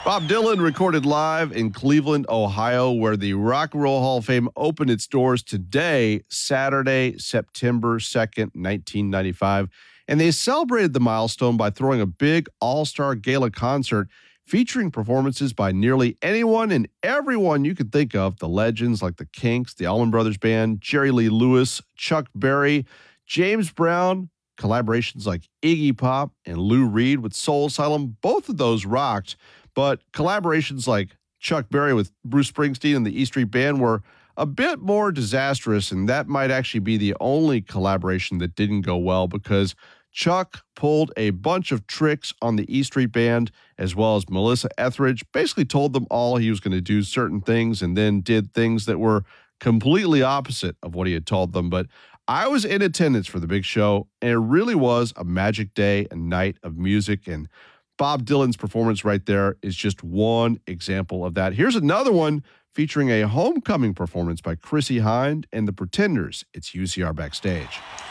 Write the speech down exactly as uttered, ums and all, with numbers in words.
Bob Dylan recorded live in Cleveland, Ohio, where the Rock and Roll Hall of Fame opened its doors today, Saturday, September second, nineteen ninety-five. And they celebrated the milestone by throwing a big all-star gala concert featuring performances by nearly anyone and everyone you could think of. The legends like the Kinks, the Allman Brothers Band, Jerry Lee Lewis, Chuck Berry, James Brown, collaborations like Iggy Pop and Lou Reed with Soul Asylum. Both of those rocked. But collaborations like Chuck Berry with Bruce Springsteen and the E Street Band were a bit more disastrous, and that might actually be the only collaboration that didn't go well because Chuck pulled a bunch of tricks on the E Street Band as well as Melissa Etheridge, basically told them all he was going to do certain things and then did things that were completely opposite of what he had told them. But I was in attendance for the big show, and it really was a magic day, a night of music, and Bob Dylan's performance right there is just one example of that. Here's another one featuring a homecoming performance by Chrissie Hynde and the Pretenders. It's U C R Backstage.